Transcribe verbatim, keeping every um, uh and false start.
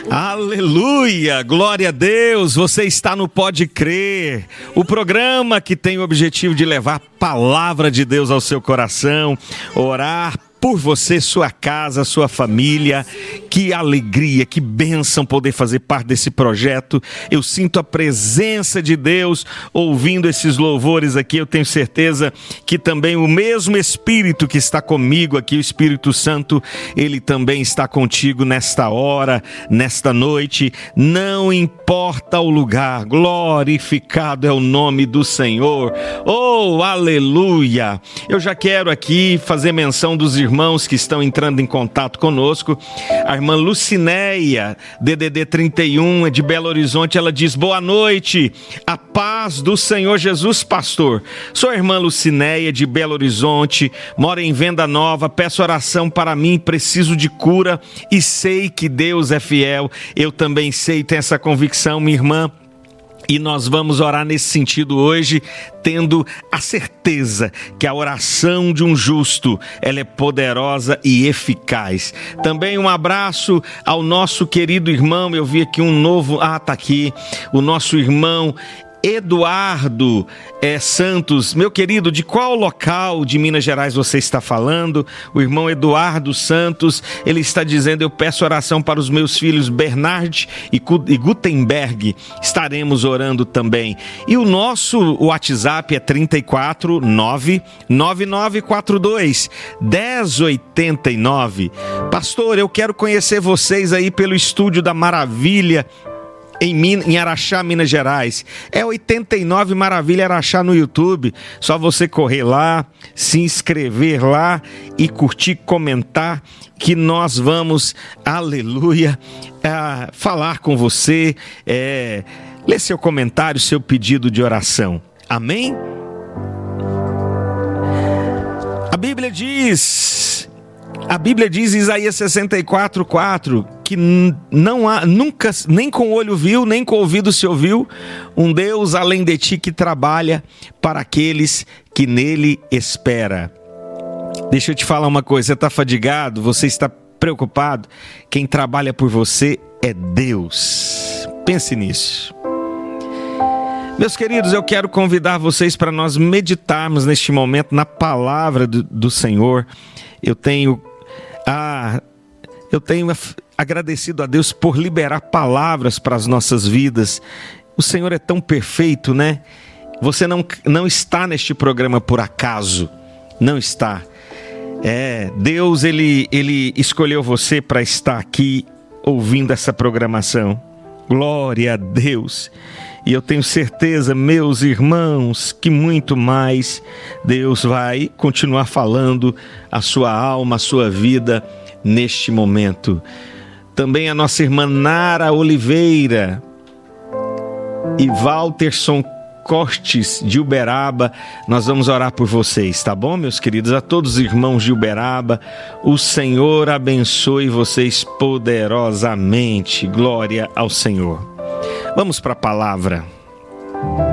Aleluia, glória a Deus, você está no Pode Crer, o programa que tem o objetivo de levar a palavra de Deus ao seu coração, orar por você, sua casa, sua família. Que alegria, que bênção poder fazer parte desse projeto. Eu sinto a presença de Deus ouvindo esses louvores aqui. Eu tenho certeza que também o mesmo Espírito que está comigo aqui, o Espírito Santo, ele também está contigo nesta hora, nesta noite. Não importa o lugar, glorificado é o nome do Senhor. Oh, aleluia! Eu já quero aqui fazer menção dos irmãos irmãos que estão entrando em contato conosco. A irmã Lucinéia, D D D trinta e um, de Belo Horizonte, ela diz: boa noite, a paz do Senhor Jesus, pastor. Sou a irmã Lucinéia, de Belo Horizonte, moro em Venda Nova, peço oração para mim, preciso de cura e sei que Deus é fiel. Eu também sei, tenho essa convicção, minha irmã. E nós vamos orar nesse sentido hoje, tendo a certeza que a oração de um justo, ela é poderosa e eficaz. Também um abraço ao nosso querido irmão, eu vi aqui um novo, ah, tá aqui, o nosso irmão Eduardo é, Santos. Meu querido, de qual local de Minas Gerais você está falando? O irmão Eduardo Santos, ele está dizendo: eu peço oração para os meus filhos Bernard e Gutenberg. Estaremos orando também. E o nosso WhatsApp é trinta e quatro, nove nove nove quatro dois, um zero oito nove. Pastor, eu quero conhecer vocês aí pelo Estúdio da Maravilha, Em, Min- em Araxá, Minas Gerais. É oitenta e nove Maravilha Araxá no YouTube. Só você correr lá, se inscrever lá e curtir, comentar, que nós vamos, aleluia, é, falar com você, é, ler seu comentário, seu pedido de oração. Amém? A Bíblia diz, a Bíblia diz em Isaías sessenta e quatro, quatro, que não há, nunca, nem com o olho viu, nem com o ouvido se ouviu, um Deus além de ti que trabalha para aqueles que nele espera. Deixa eu te falar uma coisa, você está fadigado, você está preocupado, quem trabalha por você é Deus. Pense nisso. Meus queridos, eu quero convidar vocês para nós meditarmos neste momento na palavra do, do Senhor. Eu tenho a... Eu tenho agradecido a Deus por liberar palavras para as nossas vidas. O Senhor é tão perfeito, né? Você não, não está neste programa por acaso. Não está. É, Deus, ele, ele escolheu você para estar aqui ouvindo essa programação. Glória a Deus. E eu tenho certeza, meus irmãos, que muito mais Deus vai continuar falando a sua alma, a sua vida neste momento. Também a nossa irmã Nara Oliveira e Walterson Cortes de Uberaba, nós vamos orar por vocês, tá bom, meus queridos? A todos os irmãos de Uberaba, o Senhor abençoe vocês poderosamente. Glória ao Senhor. Vamos para a palavra.